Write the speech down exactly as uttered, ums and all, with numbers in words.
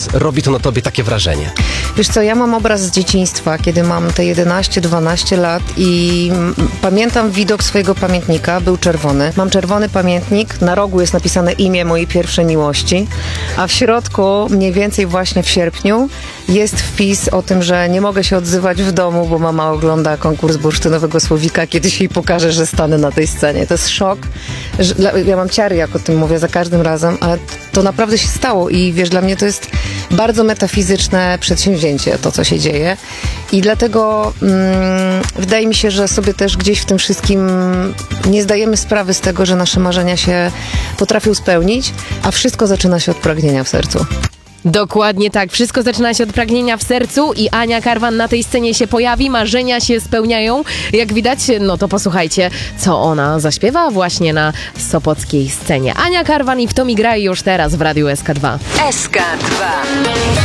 teraz robi to na tobie takie wrażenie? Wiesz co, ja mam obraz z dzieciństwa, kiedy mam te jedenaście dwanaście lat i m, pamiętam widok swojego pamiętnika, był czerwony. Mam czerwony pamiętnik, na rogu jest napisane imię mojej pierwszej miłości, a w środku, mniej więcej właśnie w sierpniu, jest wpis o tym, że nie mogę się odzywać w domu, bo mama ogląda konkurs bursztynowego słowika, kiedyś jej pokażę, że stanę na tej scenie. To jest szok. Że, ja mam ciary, jak o tym mówię za każdym razem, ale to naprawdę się stało i wiesz, dla mnie to jest bardzo metafizyczne przedsięwzięcie, to co się dzieje i dlatego mm, wydaje mi się, że sobie też gdzieś w tym wszystkim nie zdajemy sprawy z tego, że nasze marzenia się potrafią spełnić, a wszystko zaczyna się od pragnienia w sercu. Dokładnie tak. Wszystko zaczyna się od pragnienia w sercu i Ania Karwan na tej scenie się pojawi, marzenia się spełniają. Jak widać, no to posłuchajcie, co ona zaśpiewa właśnie na sopockiej scenie. Ania Karwan i W to mi graj już teraz w Radiu S K dwa. S K dwa.